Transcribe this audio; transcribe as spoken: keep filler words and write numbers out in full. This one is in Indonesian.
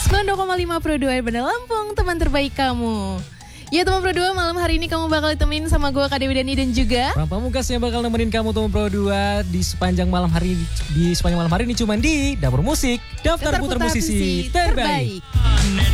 sembilan puluh dua koma lima Pro dua Bandar Lampung, teman terbaik kamu. Ya teman Pro dua, malam hari ini kamu bakal ditemenin sama gue Kak Dewi Dani dan juga Bang Pamungkas yang bakal nemenin kamu teman Pro dua di sepanjang malam hari di sepanjang malam hari ini cuma di Dapur Musik, daftar, daftar putar musisi terbaik. terbaik.